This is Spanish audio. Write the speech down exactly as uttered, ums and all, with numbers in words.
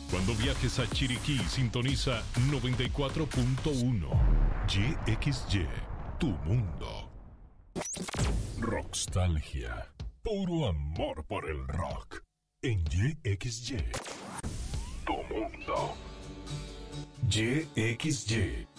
Cuando viajes a Chiriquí, sintoniza noventa y cuatro punto uno. Y X Y, tu mundo. Rockstalgia. Puro amor por el rock. En Y X Y, tu mundo. Y X Y.